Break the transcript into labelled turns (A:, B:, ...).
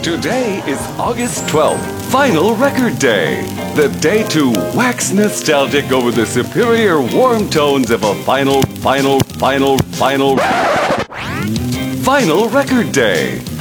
A: Today is August 12th, Final Record Day. The day to wax nostalgic over the superior warm tones of a final Record Day.